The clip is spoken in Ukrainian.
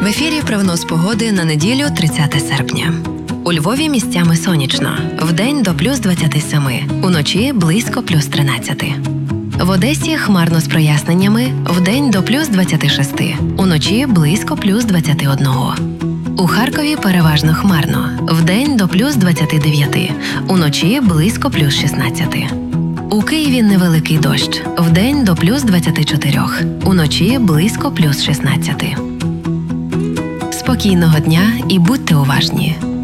В ефірі прогноз погоди на неділю 30 серпня. У Львові місцями сонячно. Вдень до плюс 27, уночі близько плюс 13. В Одесі хмарно з проясненнями, вдень до плюс 26, уночі близько плюс 21. У Харкові переважно хмарно, вдень до плюс 29, уночі близько плюс 16. У Києві невеликий дощ, вдень до плюс 24, уночі близько плюс 16. Спокійного дня і будьте уважні.